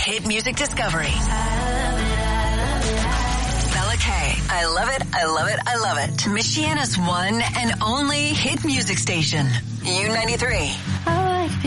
Hit Music Discovery. Bella K. I love it. I love it. I love it. Michiana's one and only hit music station. U93.